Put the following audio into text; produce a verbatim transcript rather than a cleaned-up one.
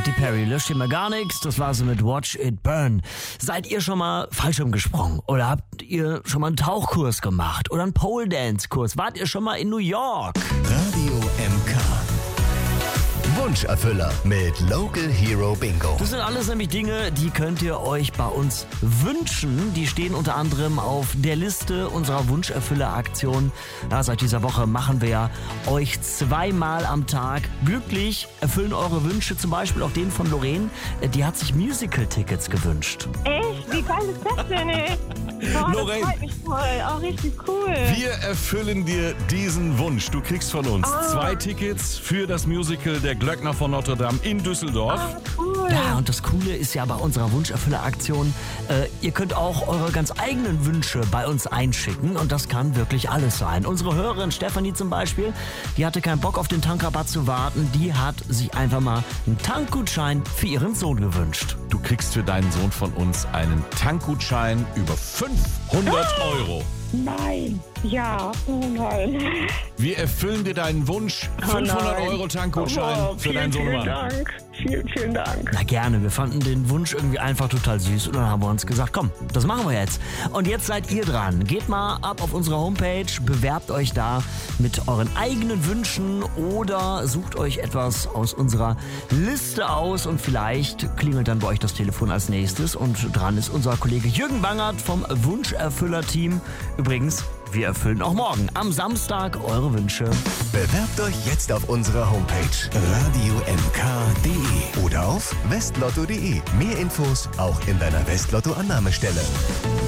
Katy Perry, löscht ihr mal gar nichts. Das war sie mit Watch It Burn. Seid ihr schon mal Fallschirm gesprungen? Oder habt ihr schon mal einen Tauchkurs gemacht? Oder einen Pole Dance Kurs? Wart ihr schon mal in New York? Radio M K. Wunscherfüller mit Local Hero Bingo. Das sind alles nämlich Dinge, die könnt ihr euch bei uns wünschen. Die stehen unter anderem auf der Liste unserer Wunscherfüller-Aktion. Ja, seit dieser Woche machen wir ja euch zweimal am Tag glücklich, erfüllen eure Wünsche, zum Beispiel auch den von Lorraine. Die hat sich Musical-Tickets gewünscht. Echt? Wie geil ist das denn, ey? Oh, Lorraine. Das freut mich voll. Auch richtig cool. Wir erfüllen dir diesen Wunsch. Du kriegst von uns Oh. zwei Tickets für das Musical Der Glöckner von Notre Dame in Düsseldorf. Ah, cool. Ja, und das Coole ist ja bei unserer Wunscherfüller-Aktion, äh, ihr könnt auch eure ganz eigenen Wünsche bei uns einschicken und das kann wirklich alles sein. Unsere Hörerin Stefanie zum Beispiel, die hatte keinen Bock auf den Tankrabatt zu warten, die hat sich einfach mal einen Tankgutschein für ihren Sohn gewünscht. Du kriegst für deinen Sohn von uns einen Tankgutschein über fünfhundert Euro. Nein. Ja. Oh nein. Wir erfüllen dir deinen Wunsch. fünfhundert Euro Tankgutschein Oh, für deinen vielen, Sohnemann. vielen Dank. Vielen, vielen Dank. Na gerne, wir fanden den Wunsch irgendwie einfach total süß und dann haben wir uns gesagt, komm, das machen wir jetzt. Und jetzt seid ihr dran. Geht mal ab auf unsere Homepage, bewerbt euch da mit euren eigenen Wünschen oder sucht euch etwas aus unserer Liste aus und vielleicht klingelt dann bei euch das Telefon als nächstes und dran ist unser Kollege Jürgen Bangert vom Wunscherfüller-Team. Übrigens, wir erfüllen auch morgen am Samstag eure Wünsche. Bewerbt euch jetzt auf unserer Homepage radio m k punkt d e oder auf westlotto punkt d e. Mehr Infos auch in deiner Westlotto-Annahmestelle.